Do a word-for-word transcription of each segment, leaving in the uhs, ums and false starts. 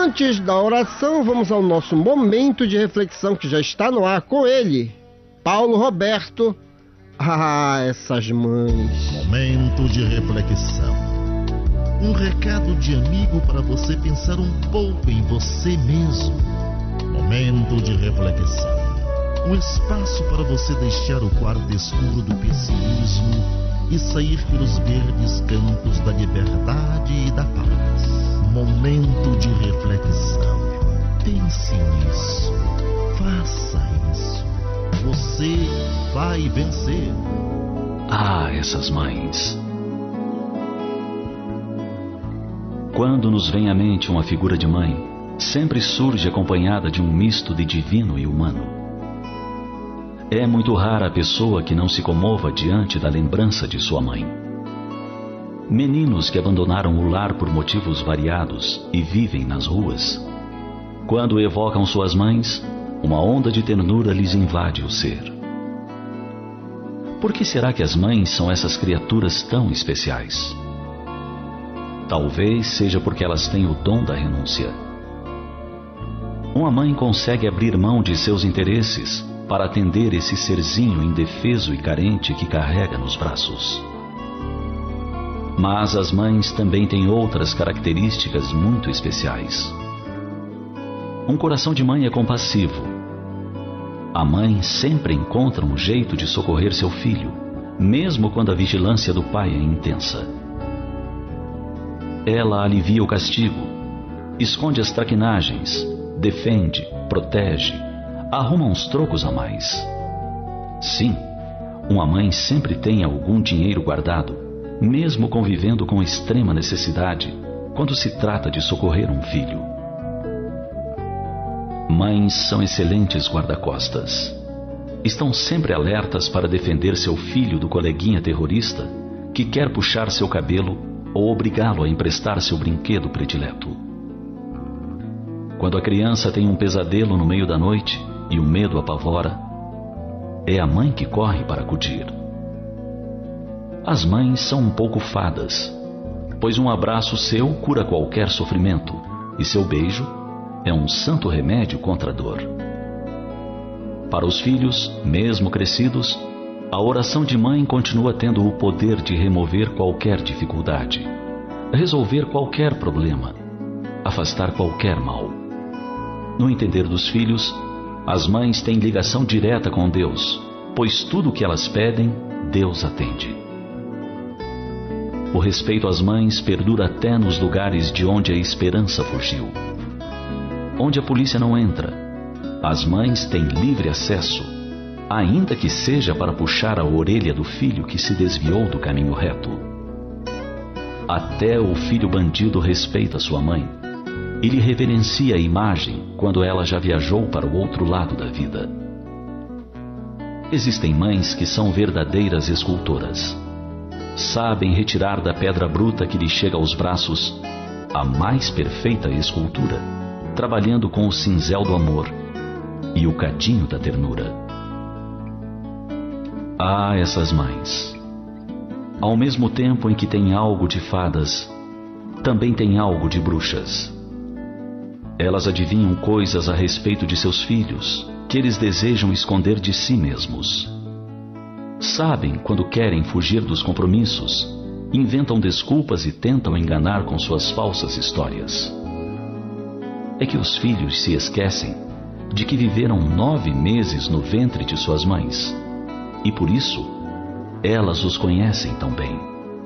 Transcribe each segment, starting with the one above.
Antes da oração, vamos ao nosso momento de reflexão que já está no ar com ele, Paulo Roberto. Ah, essas mães. Momento de reflexão. Um recado de amigo para você pensar um pouco em você mesmo. Momento de reflexão. Um espaço para você deixar o quarto escuro do pessimismo e sair pelos verdes campos da liberdade e da paz. Momento de reflexão. Pense nisso. Faça isso. Você vai vencer. Ah, essas mães. Quando nos vem à mente uma figura de mãe, sempre surge acompanhada de um misto de divino e humano. É muito rara a pessoa que não se comova diante da lembrança de sua mãe. Meninos que abandonaram o lar por motivos variados e vivem nas ruas, quando evocam suas mães, uma onda de ternura lhes invade o ser. Por que será que as mães são essas criaturas tão especiais? Talvez seja porque elas têm o dom da renúncia. Uma mãe consegue abrir mão de seus interesses para atender esse serzinho indefeso e carente que carrega nos braços. Mas as mães também têm outras características muito especiais. Um coração de mãe é compassivo. A mãe sempre encontra um jeito de socorrer seu filho, mesmo quando a vigilância do pai é intensa. Ela alivia o castigo, esconde as traquinagens, defende, protege, arruma uns trocos a mais. Sim, uma mãe sempre tem algum dinheiro guardado, mesmo convivendo com extrema necessidade, quando se trata de socorrer um filho. Mães são excelentes guarda-costas. Estão sempre alertas para defender seu filho do coleguinha terrorista que quer puxar seu cabelo ou obrigá-lo a emprestar seu brinquedo predileto. Quando a criança tem um pesadelo no meio da noite e o medo apavora, é a mãe que corre para acudir. As mães são um pouco fadas, pois um abraço seu cura qualquer sofrimento e seu beijo é um santo remédio contra a dor. Para os filhos, mesmo crescidos, a oração de mãe continua tendo o poder de remover qualquer dificuldade, resolver qualquer problema, afastar qualquer mal. No entender dos filhos, as mães têm ligação direta com Deus, pois tudo o que elas pedem, Deus atende. O respeito às mães perdura até nos lugares de onde a esperança fugiu. Onde a polícia não entra, as mães têm livre acesso, ainda que seja para puxar a orelha do filho que se desviou do caminho reto. Até o filho bandido respeita sua mãe e lhe reverencia a imagem quando ela já viajou para o outro lado da vida. Existem mães que são verdadeiras escultoras. Sabem retirar da pedra bruta que lhe chega aos braços a mais perfeita escultura, trabalhando com o cinzel do amor e o cadinho da ternura. Ah, essas mães! Ao mesmo tempo em que tem algo de fadas, também tem algo de bruxas. Elas adivinham coisas a respeito de seus filhos que eles desejam esconder de si mesmos. Sabem quando querem fugir dos compromissos, inventam desculpas e tentam enganar com suas falsas histórias. É que os filhos se esquecem de que viveram nove meses no ventre de suas mães, e por isso elas os conhecem tão bem.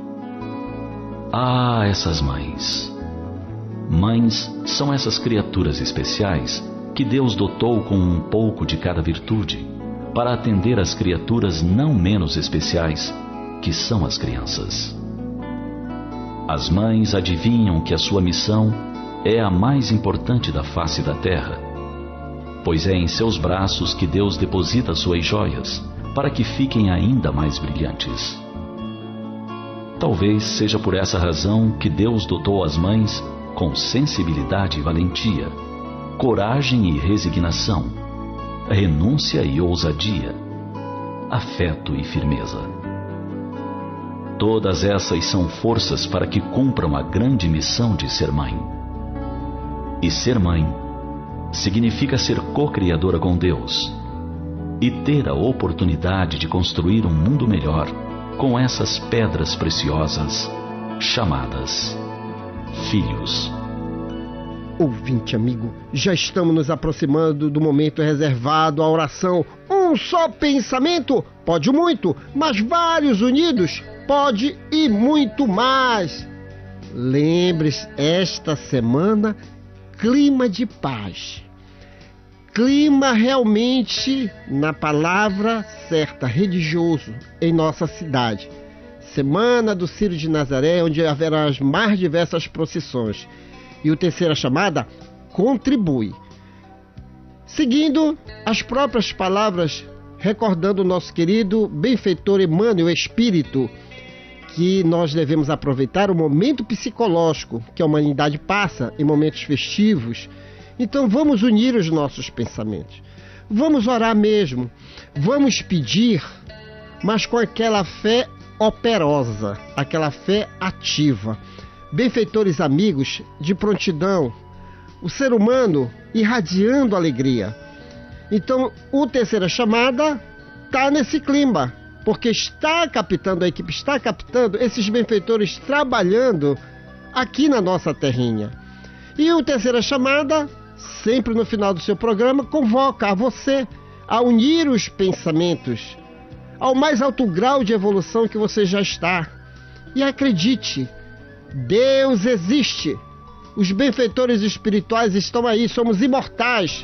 Ah, essas mães! Mães são essas criaturas especiais que Deus dotou com um pouco de cada virtude para atender às criaturas não menos especiais, que são as crianças. As mães adivinham que a sua missão é a mais importante da face da terra, pois é em seus braços que Deus deposita suas joias para que fiquem ainda mais brilhantes. Talvez seja por essa razão que Deus dotou as mães com sensibilidade e valentia, coragem e resignação, renúncia e ousadia, afeto e firmeza. Todas essas são forças para que cumpram a grande missão de ser mãe. E ser mãe significa ser co-criadora com Deus e ter a oportunidade de construir um mundo melhor com essas pedras preciosas chamadas filhos. Ouvinte amigo, já estamos nos aproximando do momento reservado à oração. Um só pensamento pode muito, mas vários unidos pode e muito mais. Lembre-se, esta semana, clima de paz. Clima realmente, na palavra certa, religioso, em nossa cidade. Semana do Círio de Nazaré, onde haverá as mais diversas procissões. E o terceira chamada, contribui. Seguindo as próprias palavras, recordando o nosso querido benfeitor Emmanuel Espírito, que nós devemos aproveitar o momento psicológico que a humanidade passa em momentos festivos. Então vamos unir os nossos pensamentos. Vamos orar mesmo. Vamos pedir, mas com aquela fé operosa, aquela fé ativa. Benfeitores amigos de prontidão, o ser humano irradiando alegria. Então, o terceira chamada está nesse clima, porque está captando, a equipe está captando esses benfeitores trabalhando aqui na nossa terrinha. E o terceira chamada, sempre no final do seu programa, convoca a você a unir os pensamentos ao mais alto grau de evolução que você já está. E acredite, Deus existe. Os benfeitores espirituais estão aí, somos imortais.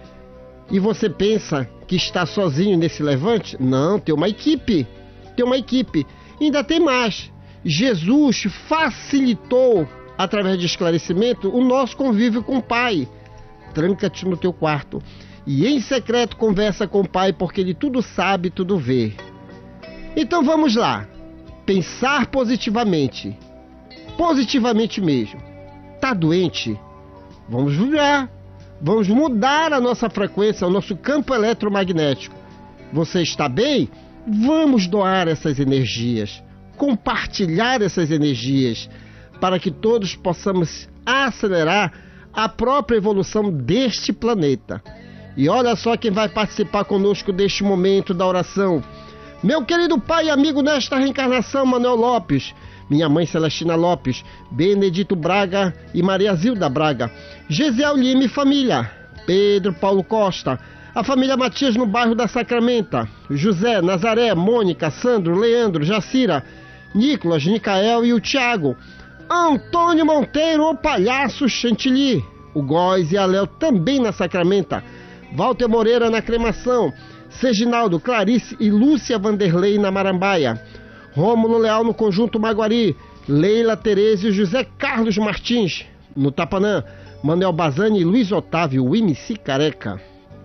E você pensa que está sozinho nesse levante? Não, tem uma equipe. Tem uma equipe. E ainda tem mais. Jesus facilitou, através de esclarecimento, o nosso convívio com o Pai. Tranca-te no teu quarto e em secreto conversa com o Pai, porque Ele tudo sabe, tudo vê. Então vamos lá. Pensar positivamente. Positivamente mesmo. Tá doente? Vamos vibrar. Vamos mudar a nossa frequência, o nosso campo eletromagnético. Você está bem? Vamos doar essas energias. Compartilhar essas energias. Para que todos possamos acelerar a própria evolução deste planeta. E olha só quem vai participar conosco deste momento da oração. Meu querido pai e amigo nesta reencarnação, Manuel Lopes. Minha mãe Celestina Lopes, Benedito Braga e Maria Zilda Braga, Gesiel Lima e família, Pedro Paulo Costa, a família Matias no bairro da Sacramenta, José, Nazaré, Mônica, Sandro, Leandro, Jacira, Nicolas, Nicael e o Tiago, Antônio Monteiro, o Palhaço Chantilly, o Góis e a Léo também na Sacramenta, Walter Moreira na Cremação, Serginaldo, Clarice e Lúcia Vanderlei na Marambaia, Rômulo Leal no Conjunto Maguari, Leila Tereza e José Carlos Martins no Tapanã, Manuel Bazani e Luiz Otávio, o M C Careca,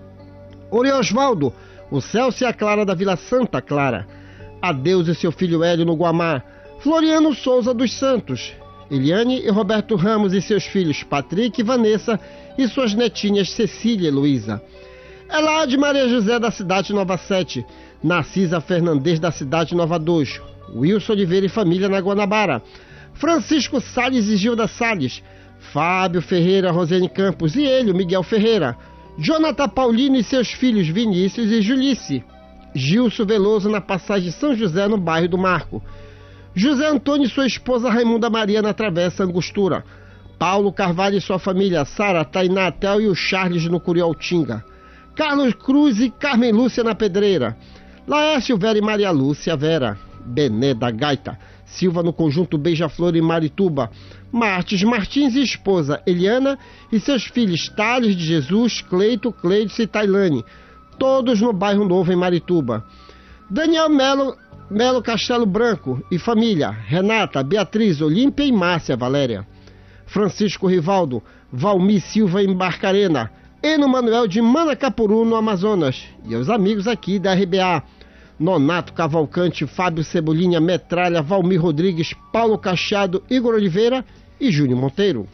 Ori Osvaldo, o Celso e a Clara da Vila Santa Clara, Adeus e seu filho Hélio no Guamá, Floriano Souza dos Santos, Eliane e Roberto Ramos e seus filhos Patrick e Vanessa e suas netinhas Cecília e Luísa, Elade Maria José da cidade Nova Sete, Narcisa Fernandes da cidade Nova dois, Wilson Oliveira e família na Guanabara, Francisco Salles e Gilda Salles, Fábio Ferreira, Rosane Campos e ele, o Miguel Ferreira, Jonathan Paulino e seus filhos Vinícius e Julice, Gilson Veloso na passagem São José no bairro do Marco, José Antônio e sua esposa Raimunda Maria na Travessa Angostura, Paulo Carvalho e sua família, Sara, Tainá, Tel e o Charles no Curioltinga, Carlos Cruz e Carmen Lúcia na Pedreira, Laércio Vera e Maria Lúcia Vera, Bené da Gaita, Silva no Conjunto Beija-Flor e Marituba, Martins Martins e esposa Eliana e seus filhos Thales de Jesus, Cleito, Cleides e Tailane, todos no bairro Novo em Marituba, Daniel Melo, Melo Castelo Branco e família, Renata, Beatriz, Olímpia e Márcia Valéria, Francisco Rivaldo, Valmir Silva em Barcarena, Eno Manuel de Manacapuru no Amazonas e aos amigos aqui da R B A, Nonato Cavalcante, Fábio Cebolinha, Metralha, Valmir Rodrigues, Paulo Cachado, Igor Oliveira e Júnior Monteiro.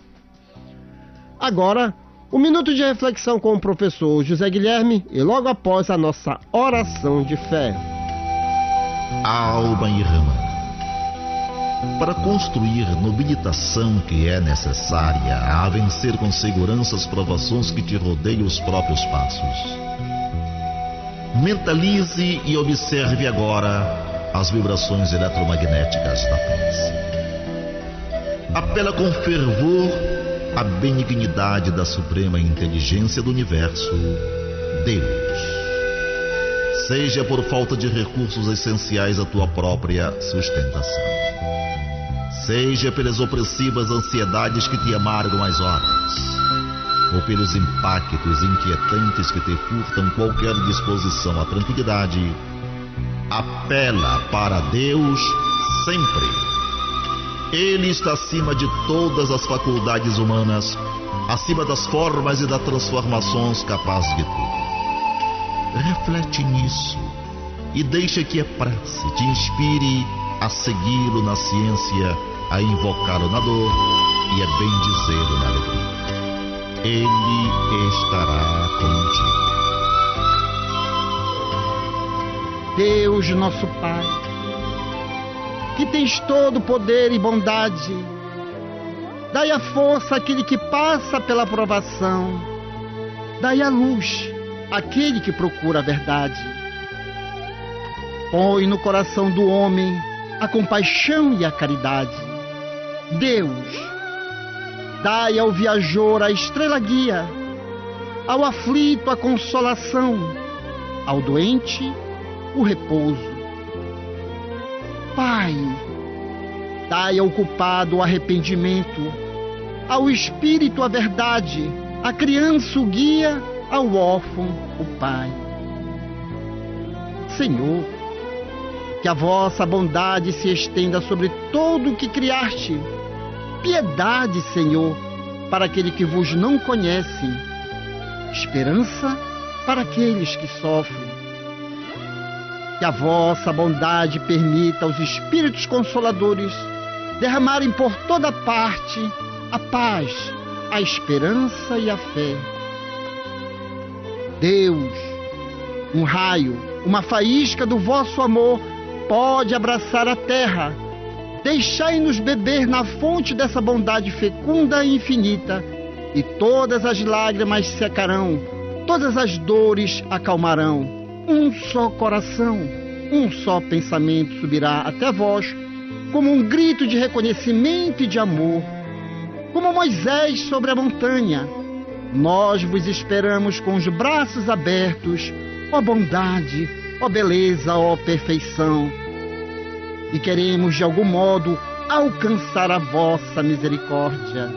Agora, um minuto de reflexão com o professor José Guilherme e logo após a nossa oração de fé. Alma Irmã, para construir nobilitação que é necessária a vencer com segurança as provações que te rodeiam os próprios passos. Mentalize e observe agora as vibrações eletromagnéticas da prece. Apela com fervor à benignidade da suprema inteligência do universo, Deus. Seja por falta de recursos essenciais à tua própria sustentação, seja pelas opressivas ansiedades que te amargam as horas, ou pelos impactos inquietantes que te furtam qualquer disposição à tranquilidade, apela para Deus sempre. Ele está acima de todas as faculdades humanas, acima das formas e das transformações capazes de tudo. Reflete nisso e deixa que a prece te inspire a segui-lo na ciência, a invocá-lo na dor e a bendizê-lo na alegria. Ele estará contigo. Deus, nosso Pai, que tens todo o poder e bondade, dai a força àquele que passa pela provação, dai a luz àquele que procura a verdade. Põe no coração do homem a compaixão e a caridade. Deus, dai ao viajor a estrela guia, ao aflito a consolação, ao doente o repouso. Pai, dai ao culpado o arrependimento, ao espírito a verdade, à criança o guia, ao órfão o Pai. Senhor, que a vossa bondade se estenda sobre todo o que criaste. Piedade, Senhor, para aquele que vos não conhece. Esperança para aqueles que sofrem. Que a vossa bondade permita aos Espíritos Consoladores derramarem por toda parte a paz, a esperança e a fé. Deus, um raio, uma faísca do vosso amor pode abraçar a terra. Deixai-nos beber na fonte dessa bondade fecunda e infinita, e todas as lágrimas secarão, todas as dores acalmarão. Um só coração, um só pensamento subirá até vós, como um grito de reconhecimento e de amor. Como Moisés sobre a montanha, nós vos esperamos com os braços abertos, ó bondade, ó beleza, ó perfeição. E queremos de algum modo alcançar a vossa misericórdia.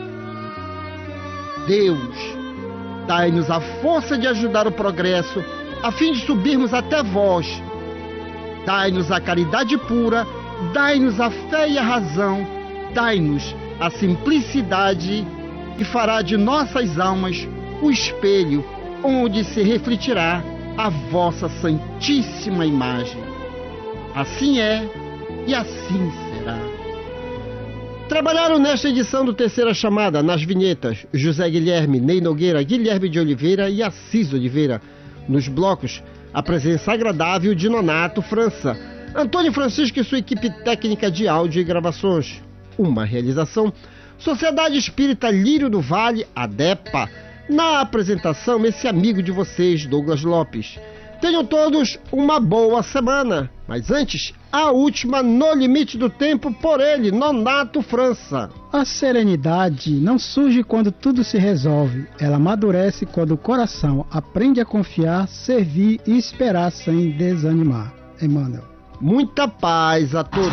Deus, dai-nos a força de ajudar o progresso, a fim de subirmos até vós. Dai-nos a caridade pura, dai-nos a fé e a razão, dai-nos a simplicidade, que fará de nossas almas o espelho onde se refletirá a vossa santíssima imagem. Assim é e assim será. Trabalharam nesta edição do Terceira Chamada, nas vinhetas, José Guilherme, Ney Nogueira, Guilherme de Oliveira e Assis Oliveira. Nos blocos, a presença agradável de Nonato França, Antônio Francisco e sua equipe técnica de áudio e gravações. Uma realização Sociedade Espírita Lírio do Vale, ADEPA. Na apresentação, esse amigo de vocês, Douglas Lopes. Tenham todos uma boa semana. Mas antes, a última No Limite do Tempo por ele, Nonato França. A serenidade não surge quando tudo se resolve. Ela amadurece quando o coração aprende a confiar, servir e esperar sem desanimar. Emmanuel. Muita paz a todos.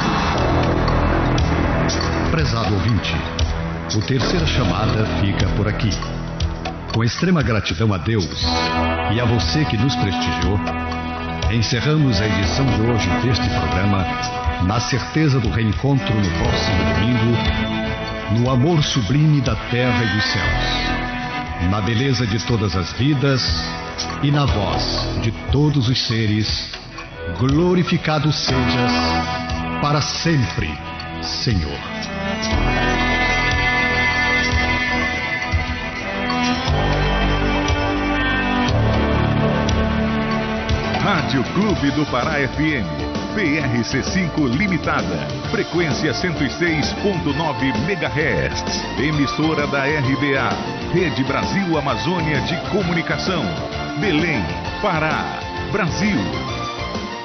Prezado ouvinte, o Terceira Chamada fica por aqui. Com extrema gratidão a Deus e a você que nos prestigiou, encerramos a edição de hoje deste programa na certeza do reencontro no próximo domingo, no amor sublime da terra e dos céus, na beleza de todas as vidas e na voz de todos os seres. Glorificado sejas para sempre, Senhor. Rádio Clube do Pará F M P R C cinco Limitada, frequência cento e seis ponto nove megahertz, emissora da R B A, Rede Brasil Amazônia de Comunicação, Belém, Pará, Brasil.